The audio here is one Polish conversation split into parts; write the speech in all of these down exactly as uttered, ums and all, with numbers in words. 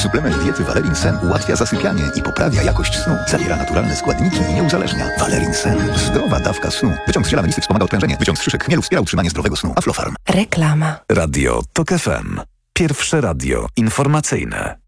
Suplement diety Valerin Sen ułatwia zasypianie i poprawia jakość snu. Zawiera naturalne składniki i nie uzależnia. Valerin Sen. Zdrowa dawka snu. Wyciąg z ziela melisy wspomaga odprężenie. Wyciąg z szyszek chmielu wspiera utrzymanie zdrowego snu. Aflofarm. Reklama. Radio TOK F M. Pierwsze radio informacyjne.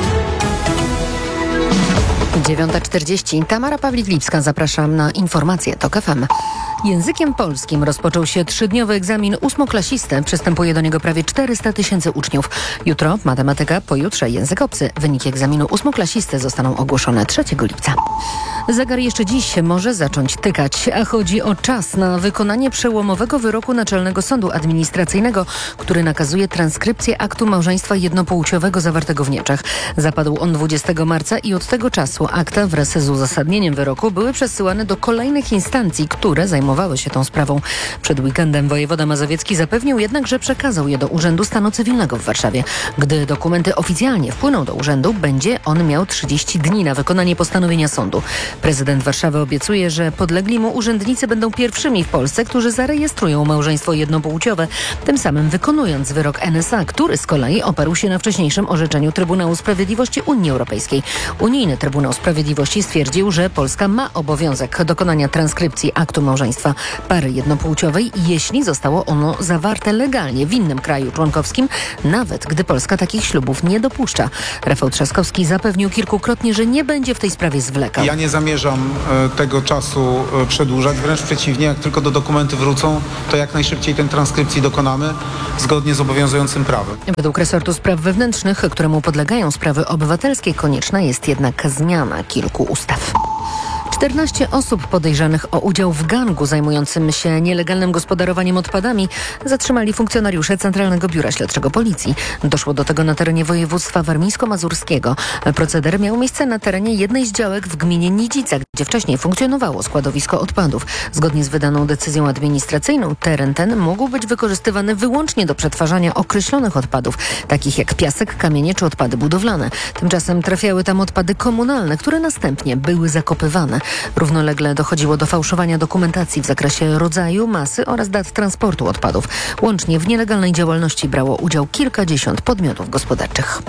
dziewiąta czterdzieści. Tamara Pawlik-Lipska, zapraszam na informacje TOK F M. Językiem polskim rozpoczął się trzydniowy egzamin ósmoklasisty. Przystępuje do niego prawie czterysta tysięcy uczniów. Jutro matematyka, pojutrze język obcy. Wyniki egzaminu ósmoklasisty zostaną ogłoszone trzeciego lipca. Zegar jeszcze dziś może zacząć tykać, a chodzi o czas na wykonanie przełomowego wyroku Naczelnego Sądu Administracyjnego, który nakazuje transkrypcję aktu małżeństwa jednopłciowego zawartego w Niemczech. Zapadł on dwudziestego marca i od tego czasu akta wraz z uzasadnieniem wyroku były przesyłane do kolejnych instancji, które zajmowały się tą sprawą. Przed weekendem wojewoda mazowiecki zapewnił jednak, że przekazał je do Urzędu Stanu Cywilnego w Warszawie. Gdy dokumenty oficjalnie wpłyną do urzędu, będzie on miał trzydzieści dni na wykonanie postanowienia sądu. Prezydent Warszawy obiecuje, że podlegli mu urzędnicy będą pierwszymi w Polsce, którzy zarejestrują małżeństwo jednopłciowe, tym samym wykonując wyrok N S A, który z kolei oparł się na wcześniejszym orzeczeniu Trybunału Sprawiedliwości Unii Europejskiej. Unijny Trybunał Sprawiedliwości stwierdził, że Polska ma obowiązek dokonania transkrypcji aktu małżeństwa pary jednopłciowej, jeśli zostało ono zawarte legalnie w innym kraju członkowskim, nawet gdy Polska takich ślubów nie dopuszcza. Rafał Trzaskowski zapewnił kilkukrotnie, że nie będzie w tej sprawie zwlekał. Ja nie zamierzam tego czasu przedłużać, wręcz przeciwnie, jak tylko do dokumenty wrócą, to jak najszybciej tej transkrypcji dokonamy zgodnie z obowiązującym prawem. Według resortu spraw wewnętrznych, któremu podlegają sprawy obywatelskie, konieczna jest jednak zmiana kilku ustaw. czternaście osób podejrzanych o udział w gangu zajmującym się nielegalnym gospodarowaniem odpadami zatrzymali funkcjonariusze Centralnego Biura Śledczego Policji. Doszło do tego na terenie województwa warmińsko-mazurskiego. Proceder miał miejsce na terenie jednej z działek w gminie Nidzica, gdzie wcześniej funkcjonowało składowisko odpadów. Zgodnie z wydaną decyzją administracyjną teren ten mógł być wykorzystywany wyłącznie do przetwarzania określonych odpadów, takich jak piasek, kamienie czy odpady budowlane. Tymczasem trafiały tam odpady komunalne, które następnie były zakopywane. Równolegle dochodziło do fałszowania dokumentacji w zakresie rodzaju, masy oraz dat transportu odpadów. Łącznie w nielegalnej działalności brało udział kilkadziesiąt podmiotów gospodarczych.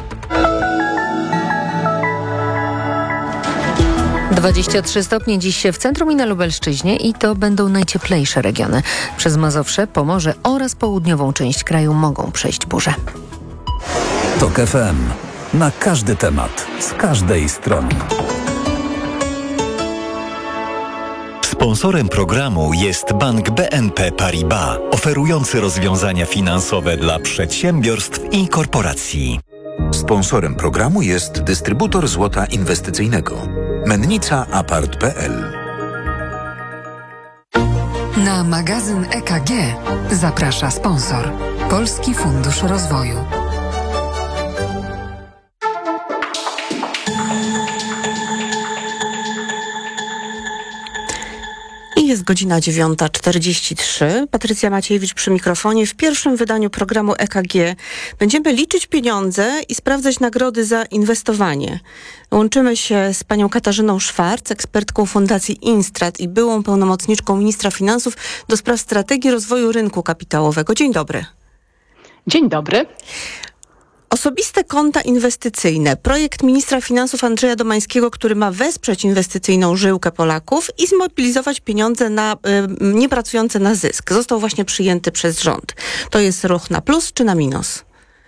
dwadzieścia trzy stopnie dziś w centrum i na Lubelszczyźnie i to będą najcieplejsze regiony. Przez Mazowsze, Pomorze oraz południową część kraju mogą przejść burze. TOK F M. Na każdy temat, z każdej strony. Sponsorem programu jest Bank B N P Paribas, oferujący rozwiązania finansowe dla przedsiębiorstw i korporacji. Sponsorem programu jest dystrybutor złota inwestycyjnego Mennica Apart kropka p l. Na magazyn E K G zaprasza sponsor Polski Fundusz Rozwoju. Jest godzina dziewiąta czterdzieści trzy. Patrycja Maciejewicz przy mikrofonie. W pierwszym wydaniu programu E K G będziemy liczyć pieniądze i sprawdzać nagrody za inwestowanie. Łączymy się z panią Katarzyną Szwarc, ekspertką Fundacji Instrat i byłą pełnomocniczką ministra finansów do spraw strategii rozwoju rynku kapitałowego. Dzień dobry. Dzień dobry. Osobiste konta inwestycyjne. Projekt ministra finansów Andrzeja Domańskiego, który ma wesprzeć inwestycyjną żyłkę Polaków i zmobilizować pieniądze na, y, niepracujące na zysk. Został właśnie przyjęty przez rząd. To jest ruch na plus czy na minus?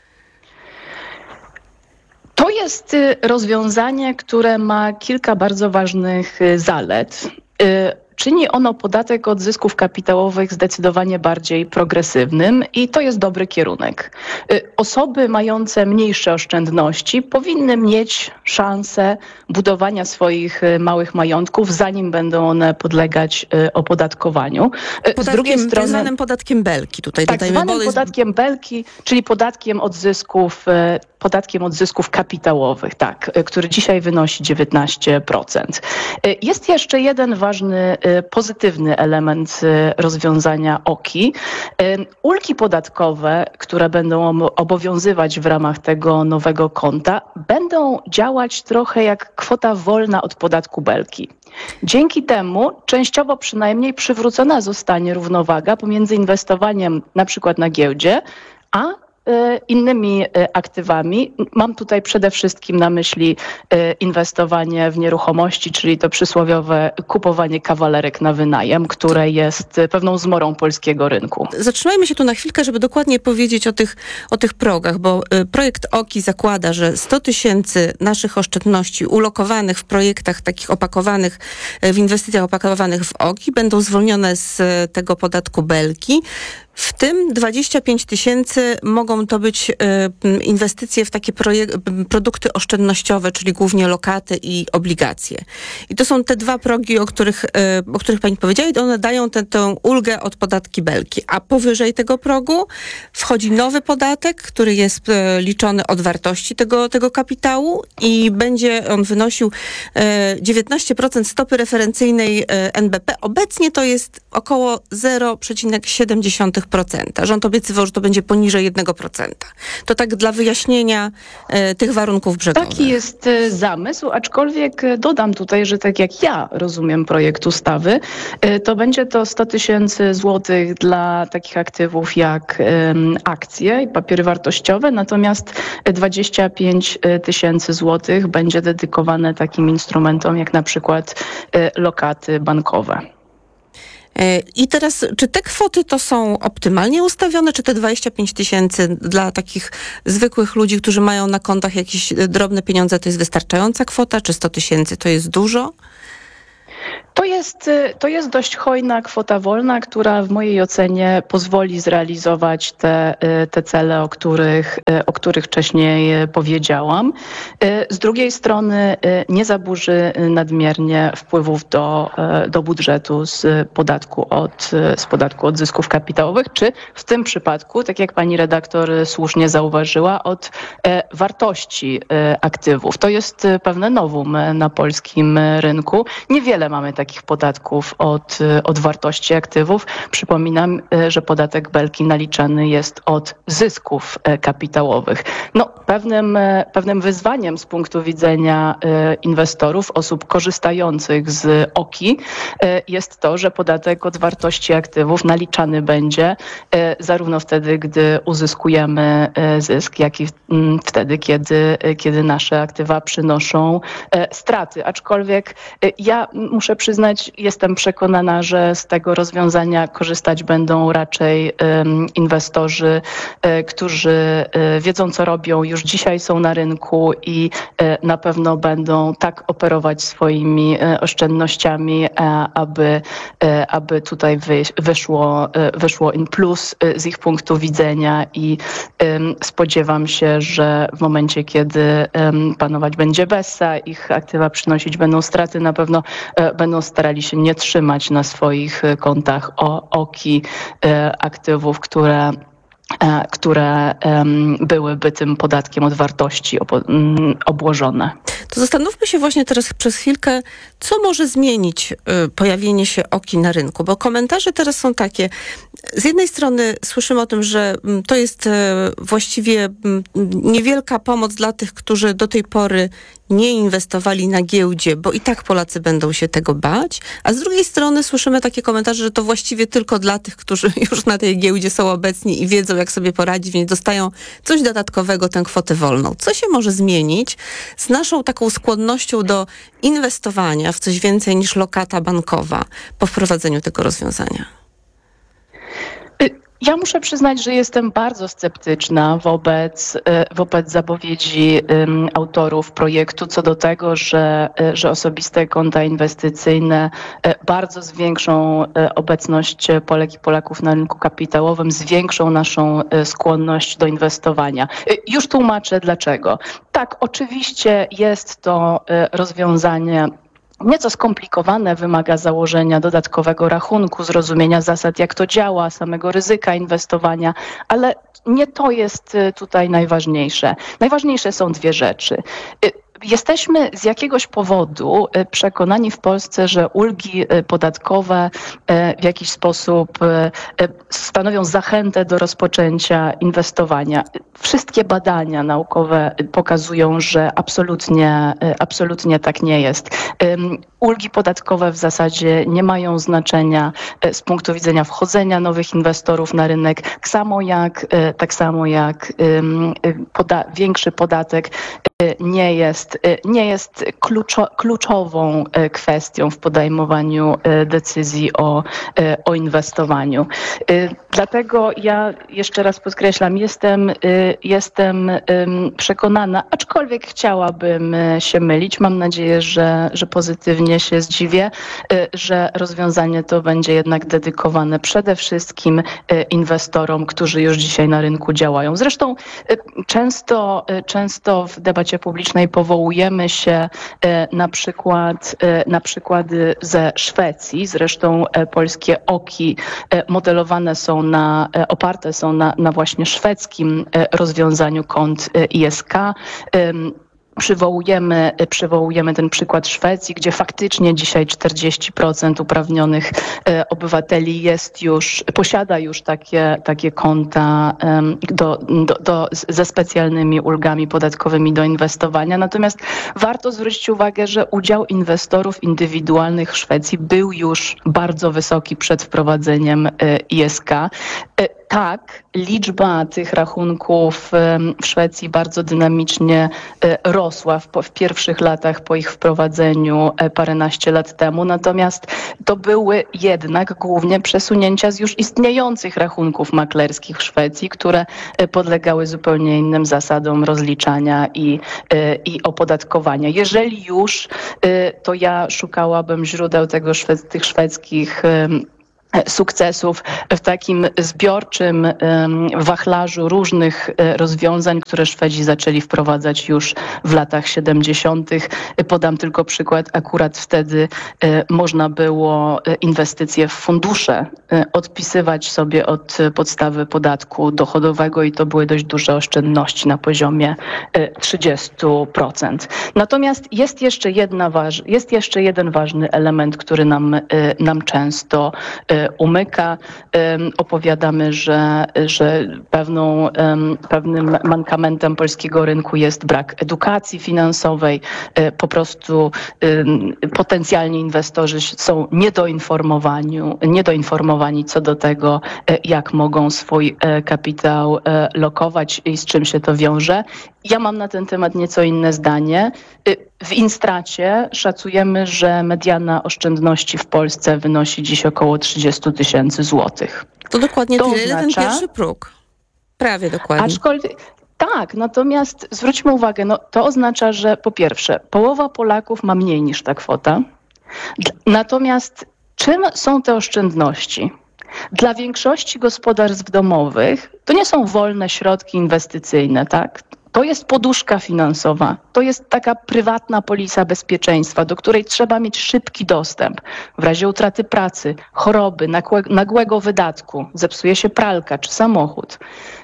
To jest rozwiązanie, które ma kilka bardzo ważnych zalet. Czyni ono podatek od zysków kapitałowych zdecydowanie bardziej progresywnym i to jest dobry kierunek. Osoby mające mniejsze oszczędności powinny mieć szansę budowania swoich małych majątków, zanim będą one podlegać opodatkowaniu. Podatkiem, z drugiej strony, tak zwanym podatkiem Belki. Tutaj tak dodajmy, zwanym jest... podatkiem Belki, czyli podatkiem od zysków, podatkiem od zysków kapitałowych, tak, który dzisiaj wynosi dziewiętnaście procent. Jest jeszcze jeden ważny pozytywny element rozwiązania O K I. Ulgi podatkowe, które będą obowiązywać w ramach tego nowego konta, będą działać trochę jak kwota wolna od podatku Belki. Dzięki temu częściowo przynajmniej przywrócona zostanie równowaga pomiędzy inwestowaniem na przykład na giełdzie, a innymi aktywami. Mam tutaj przede wszystkim na myśli inwestowanie w nieruchomości, czyli to przysłowiowe kupowanie kawalerek na wynajem, które jest pewną zmorą polskiego rynku. Zatrzymajmy się tu na chwilkę, żeby dokładnie powiedzieć o tych, o tych progach, bo projekt O K I zakłada, że sto tysięcy naszych oszczędności ulokowanych w projektach takich opakowanych, w inwestycjach opakowanych w O K I będą zwolnione z tego podatku Belki. W tym dwadzieścia pięć tysięcy mogą to być y, inwestycje w takie projek- produkty oszczędnościowe, czyli głównie lokaty i obligacje. I to są te dwa progi, o których, y, o których pani powiedziała, i one dają tę, tę ulgę od podatki Belki. A powyżej tego progu wchodzi nowy podatek, który jest y, liczony od wartości tego, tego kapitału i będzie on wynosił y, dziewiętnaście procent stopy referencyjnej y, N B P. Obecnie to jest około zero przecinek siedem procent. Rząd obiecywał, że to będzie poniżej jednego procenta. To tak dla wyjaśnienia e, tych warunków brzegowych. Taki jest e, zamysł, aczkolwiek e, dodam tutaj, że tak jak ja rozumiem projekt ustawy, e, to będzie to sto tysięcy złotych dla takich aktywów jak e, akcje i papiery wartościowe, natomiast dwadzieścia pięć tysięcy złotych będzie dedykowane takim instrumentom jak na przykład e, lokaty bankowe. I teraz, czy te kwoty to są optymalnie ustawione, czy te dwadzieścia pięć tysięcy dla takich zwykłych ludzi, którzy mają na kontach jakieś drobne pieniądze, to jest wystarczająca kwota, czy sto tysięcy to jest dużo? To jest, to jest dość hojna kwota wolna, która w mojej ocenie pozwoli zrealizować te, te cele, o których, o których wcześniej powiedziałam. Z drugiej strony nie zaburzy nadmiernie wpływów do, do budżetu z podatku, od, z podatku od zysków kapitałowych, czy w tym przypadku, tak jak pani redaktor słusznie zauważyła, od wartości aktywów. To jest pewne novum na polskim rynku. Niewiele mamy takich podatków od, od wartości aktywów. Przypominam, że podatek Belki naliczany jest od zysków kapitałowych. No, pewnym, pewnym wyzwaniem z punktu widzenia inwestorów, osób korzystających z O K I jest to, że podatek od wartości aktywów naliczany będzie zarówno wtedy, gdy uzyskujemy zysk, jak i wtedy, kiedy, kiedy nasze aktywa przynoszą straty. Aczkolwiek ja muszę przyznać, jestem przekonana, że z tego rozwiązania korzystać będą raczej um, inwestorzy, e, którzy e, wiedzą, co robią, już dzisiaj są na rynku i e, na pewno będą tak operować swoimi e, oszczędnościami, e, aby, e, aby tutaj wy, wyszło, e, wyszło in plus e, z ich punktu widzenia i e, spodziewam się, że w momencie, kiedy e, panować będzie bessa, ich aktywa przynosić będą straty, na pewno e, będą starali się nie trzymać na swoich kontach O K I aktywów, które które byłyby tym podatkiem od wartości obłożone. To zastanówmy się właśnie teraz przez chwilkę, co może zmienić pojawienie się O K I na rynku, bo komentarze teraz są takie. Z jednej strony słyszymy o tym, że to jest właściwie niewielka pomoc dla tych, którzy do tej pory nie inwestowali na giełdzie, bo i tak Polacy będą się tego bać, a z drugiej strony słyszymy takie komentarze, że to właściwie tylko dla tych, którzy już na tej giełdzie są obecni i wiedzą, jak sobie poradzić, więc dostają coś dodatkowego, tę kwotę wolną. Co się może zmienić z naszą taką skłonnością do inwestowania w coś więcej niż lokata bankowa po wprowadzeniu tego rozwiązania? Ja muszę przyznać, że jestem bardzo sceptyczna wobec, wobec zapowiedzi um, autorów projektu co do tego, że, że osobiste konta inwestycyjne bardzo zwiększą obecność Polek i Polaków na rynku kapitałowym, zwiększą naszą skłonność do inwestowania. Już tłumaczę dlaczego. Tak, oczywiście jest to rozwiązanie nieco skomplikowane, wymaga założenia dodatkowego rachunku, zrozumienia zasad, jak to działa, samego ryzyka inwestowania, ale nie to jest tutaj najważniejsze. Najważniejsze są dwie rzeczy. Jesteśmy z jakiegoś powodu przekonani w Polsce, że ulgi podatkowe w jakiś sposób stanowią zachętę do rozpoczęcia inwestowania. Wszystkie badania naukowe pokazują, że absolutnie, absolutnie tak nie jest. Ulgi podatkowe w zasadzie nie mają znaczenia z punktu widzenia wchodzenia nowych inwestorów na rynek, tak samo jak, tak samo jak poda- większy podatek nie jest, nie jest kluczo, kluczową kwestią w podejmowaniu decyzji o, o inwestowaniu. Dlatego ja jeszcze raz podkreślam, jestem, jestem przekonana, aczkolwiek chciałabym się mylić, mam nadzieję, że, że pozytywnie się zdziwię, że rozwiązanie to będzie jednak dedykowane przede wszystkim inwestorom, którzy już dzisiaj na rynku działają. Zresztą często, często w debacie publicznej powołujemy się na przykład na przykłady ze Szwecji. Zresztą polskie oki modelowane są na, oparte są na, na właśnie szwedzkim rozwiązaniu kont I S K. Przywołujemy, przywołujemy ten przykład Szwecji, gdzie faktycznie dzisiaj czterdzieści procent uprawnionych obywateli jest już, posiada już takie, takie konta do, do, do, ze specjalnymi ulgami podatkowymi do inwestowania. Natomiast warto zwrócić uwagę, że udział inwestorów indywidualnych w Szwecji był już bardzo wysoki przed wprowadzeniem I S K. Tak, liczba tych rachunków w Szwecji bardzo dynamicznie rosła w, w pierwszych latach po ich wprowadzeniu paręnaście lat temu, natomiast to były jednak głównie przesunięcia z już istniejących rachunków maklerskich w Szwecji, które podlegały zupełnie innym zasadom rozliczania i, i opodatkowania. Jeżeli już, to ja szukałabym źródeł tego, tych szwedzkich sukcesów w takim zbiorczym wachlarzu różnych rozwiązań, które Szwedzi zaczęli wprowadzać już w latach siedemdziesiątych. Podam tylko przykład. Akurat wtedy można było inwestycje w fundusze odpisywać sobie od podstawy podatku dochodowego i to były dość duże oszczędności na poziomie trzydzieści procent. Natomiast jest jeszcze, jedna waż- jest jeszcze jeden ważny element, który nam, nam często umyka. Opowiadamy, że, że pewną, pewnym mankamentem polskiego rynku jest brak edukacji finansowej. Po prostu potencjalni inwestorzy są niedoinformowani, niedoinformowani co do tego, jak mogą swój kapitał lokować i z czym się to wiąże. Ja mam na ten temat nieco inne zdanie. W Instracie szacujemy, że mediana oszczędności w Polsce wynosi dziś około trzydzieści tysięcy złotych. To dokładnie to tyle, ile oznacza, ten pierwszy próg. Prawie dokładnie. Aczkolwiek, tak, natomiast zwróćmy uwagę, no, to oznacza, że po pierwsze, połowa Polaków ma mniej niż ta kwota. Natomiast czym są te oszczędności? Dla większości gospodarstw domowych to nie są wolne środki inwestycyjne, tak? To jest poduszka finansowa, to jest taka prywatna polisa bezpieczeństwa, do której trzeba mieć szybki dostęp. W razie utraty pracy, choroby, nagłego wydatku, zepsuje się pralka czy samochód.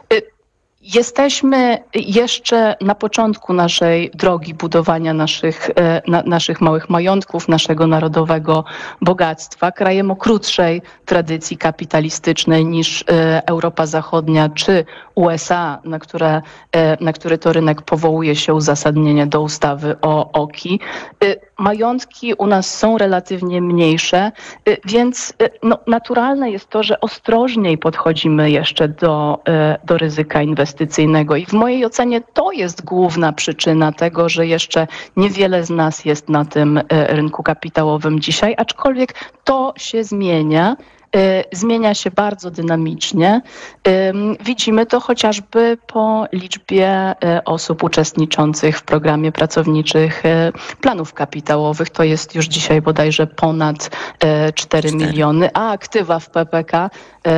Jesteśmy jeszcze na początku naszej drogi budowania naszych, na, naszych małych majątków, naszego narodowego bogactwa, krajem o krótszej tradycji kapitalistycznej niż Europa Zachodnia czy U S A, na, które, na który to rynek powołuje się uzasadnienie do ustawy o oki. Majątki u nas są relatywnie mniejsze, więc no, naturalne jest to, że ostrożniej podchodzimy jeszcze do, do ryzyka inwestycyjnego. I w mojej ocenie to jest główna przyczyna tego, że jeszcze niewiele z nas jest na tym rynku kapitałowym dzisiaj, aczkolwiek to się zmienia. Zmienia się bardzo dynamicznie. Widzimy to chociażby po liczbie osób uczestniczących w programie pracowniczych planów kapitałowych. To jest już dzisiaj bodajże ponad cztery miliony, a aktywa w P P K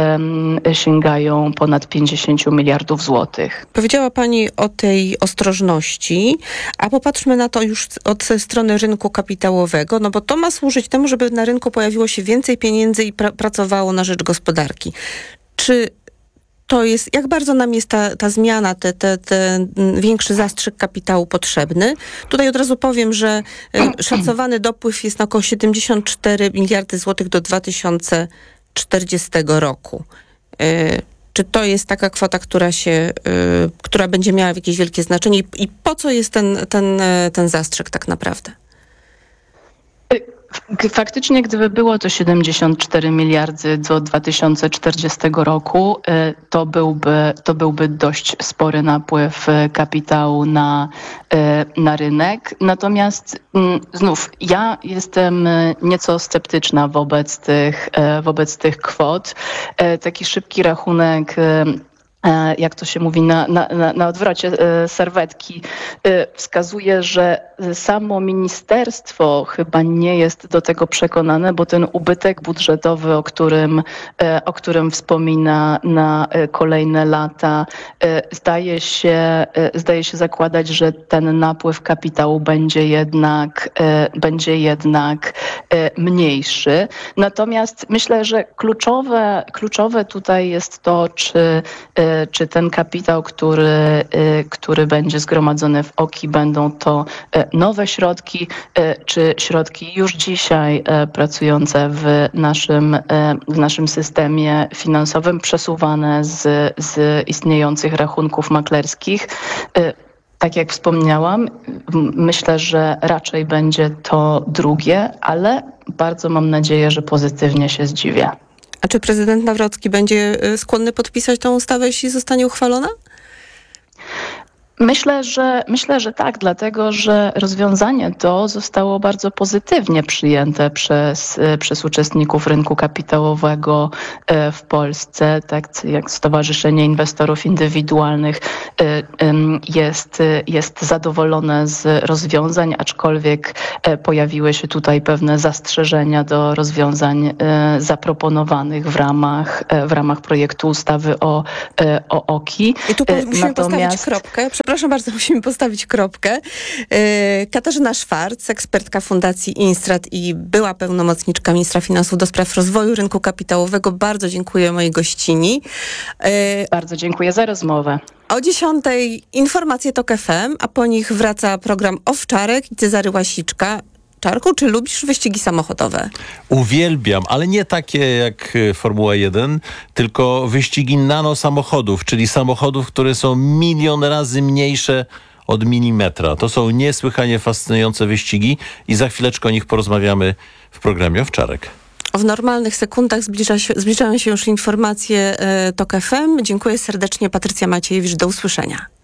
sięgają ponad pięćdziesiąt miliardów złotych. Powiedziała Pani o tej ostrożności, a popatrzmy na to już od strony rynku kapitałowego, no bo to ma służyć temu, żeby na rynku pojawiło się więcej pieniędzy i pra- pracowało na rzecz gospodarki. Czy to jest, jak bardzo nam jest ta, ta zmiana, te, te, ten większy zastrzyk kapitału potrzebny. Tutaj od razu powiem, że y, szacowany dopływ jest na około siedemdziesiąt cztery miliardy złotych do dwa tysiące czterdziestego roku. Y, czy to jest taka kwota, która się, y, która będzie miała jakieś wielkie znaczenie i, i po co jest ten, ten, ten zastrzyk tak naprawdę? Faktycznie, gdyby było to siedemdziesiąt cztery miliardy do dwa tysiące czterdziestego roku, to byłby, to byłby dość spory napływ kapitału na, na rynek. Natomiast znów ja jestem nieco sceptyczna wobec tych, wobec tych kwot. Taki szybki rachunek, jak to się mówi, na, na, na odwrocie serwetki, wskazuje, że samo ministerstwo chyba nie jest do tego przekonane, bo ten ubytek budżetowy, o którym, o którym wspomina na kolejne lata, zdaje się, zdaje się zakładać, że ten napływ kapitału będzie jednak, będzie jednak mniejszy. Natomiast myślę, że kluczowe, kluczowe tutaj jest to, czy czy ten kapitał, który, który będzie zgromadzony w O K I, będą to nowe środki, czy środki już dzisiaj pracujące w naszym, w naszym systemie finansowym, przesuwane z, z istniejących rachunków maklerskich. Tak jak wspomniałam, myślę, że raczej będzie to drugie, ale bardzo mam nadzieję, że pozytywnie się zdziwię. A czy prezydent Nawrocki będzie skłonny podpisać tę ustawę, jeśli zostanie uchwalona? Myślę, że myślę, że tak, dlatego że rozwiązanie to zostało bardzo pozytywnie przyjęte przez, przez uczestników rynku kapitałowego w Polsce, tak jak Stowarzyszenie Inwestorów Indywidualnych jest, jest zadowolone z rozwiązań, aczkolwiek pojawiły się tutaj pewne zastrzeżenia do rozwiązań zaproponowanych w ramach, w ramach projektu ustawy o, o O K I. I tu musimy Natomiast... postawić kropkę. Przepraszam bardzo, musimy postawić kropkę. Katarzyna Szwarc, ekspertka Fundacji Instrat i była pełnomocniczka ministra finansów do spraw rozwoju rynku kapitałowego. Bardzo dziękuję mojej gościni. Bardzo dziękuję za rozmowę. O dziesiątej informacje TOK F M, a po nich wraca program Owczarek i Cezary Łasiczka. Czarku, czy lubisz wyścigi samochodowe? Uwielbiam, ale nie takie jak Formuła jeden, tylko wyścigi nanosamochodów, czyli samochodów, które są milion razy mniejsze od milimetra. To są niesłychanie fascynujące wyścigi i za chwileczkę o nich porozmawiamy w programie Owczarek. W normalnych sekundach zbliża się, zbliżają się już informacje TOK F M. Dziękuję serdecznie. Patrycja Maciejewicz. Do usłyszenia.